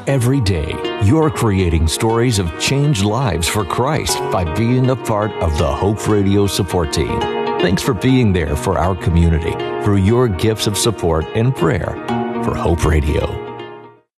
Every day, you're creating stories of changed lives for Christ by being a part of the Hope Radio support team. Thanks for being there for our community through your gifts of support and prayer for Hope Radio.